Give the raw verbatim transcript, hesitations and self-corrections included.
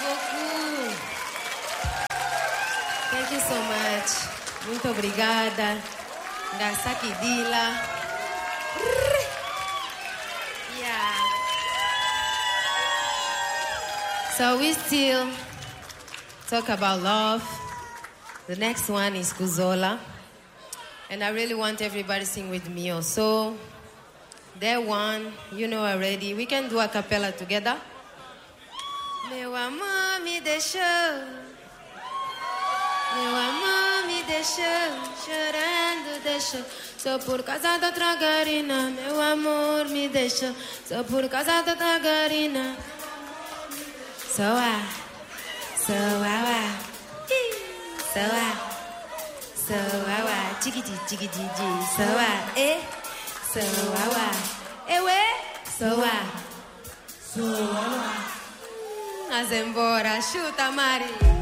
beaucoup. Thank you so much. Muito obrigada. Ngasaki Dila. Yeah. So we still talk about love. The next one is Kuzola. And I really want everybody to sing with me also. That one, you know already. We can do a cappella together. Meu amor me deixou. Meu amor me deixou. Chorando deixou. Só por causa da outra garina. Meu amor me deixou. Só por causa da outra garina. So ah. So ah ah. So ah. So ah ah. Chigiti chigiti ji. So ah. Eh. So ah ah. Eh we. So ah. So ah ah. Mas embora, chuta, Mari.